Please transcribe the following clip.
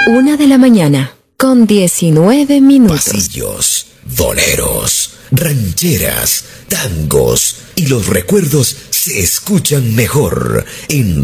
1:19 a.m. Pasillos, boleros, rancheras, tangos y los recuerdos se escuchan mejor en